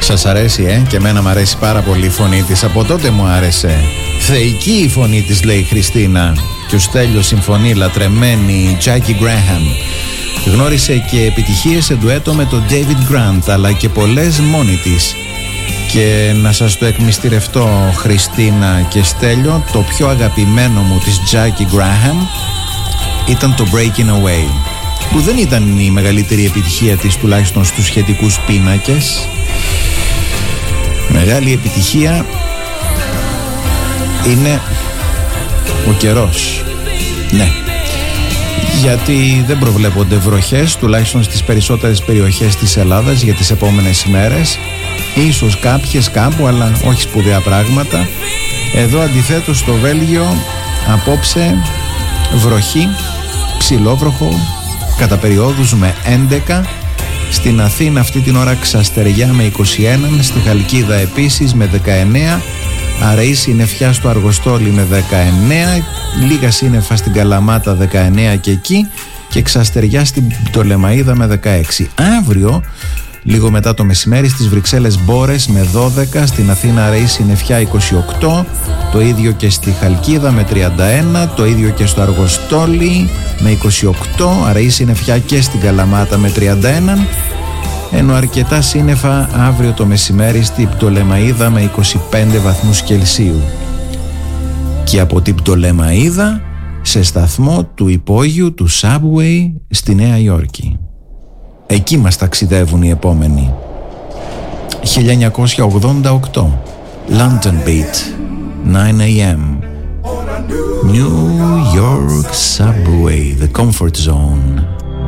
Σας αρέσει, και εμένα μου αρέσει πάρα πολύ η φωνή της. Από τότε μου άρεσε. Θεϊκή η φωνή της, λέει η Χριστίνα. Και ο Στέλιος συμφωνεί, λατρεμένη Jackie Graham. Γνώρισε και επιτυχίες σε ντουέτο με τον David Grant, αλλά και πολλές μόνη της. Και να σας το εκμυστηρευτώ, Χριστίνα και Στέλιο, το πιο αγαπημένο μου της Jackie Graham ήταν το Breaking Away, που δεν ήταν η μεγαλύτερη επιτυχία της, τουλάχιστον στους σχετικούς πίνακες. Μεγάλη επιτυχία είναι ο καιρός. Ναι, γιατί δεν προβλέπονται βροχές, τουλάχιστον στις περισσότερες περιοχές της Ελλάδας για τις επόμενες ημέρες. Ίσως κάποιες κάπου, αλλά όχι σπουδαία πράγματα. Εδώ αντιθέτως στο Βέλγιο απόψε βροχή, ψιλόβροχο, κατά περιόδους με 11. Στην Αθήνα αυτή την ώρα ξαστεριά με 21, στη Χαλκίδα επίσης με 19, αραιή συννεφιά στο Αργοστόλι με 19, λίγα σύννεφα στην Καλαμάτα 19 και εκεί, και ξαστεριά στην Πτολεμαΐδα με 16. Αύριο, λίγο μετά το μεσημέρι, στις Βρυξέλλες Μπόρες με 12, στην Αθήνα αραιή συννεφιά 28, το ίδιο και στη Χαλκίδα με 31, το ίδιο και στο Αργοστόλι με 28, αραιή συννεφιά και στην Καλαμάτα με 31, ενώ αρκετά σύννεφα αύριο το μεσημέρι στη Πτολεμαΐδα με 25 βαθμούς Κελσίου. Και από την Πτολεμαΐδα σε σταθμό του υπόγειου του Subway στη Νέα Υόρκη. Εκεί μας ταξιδεύουν οι επόμενοι. 1988, London Beat, 9 a.m. New York Subway, the comfort zone.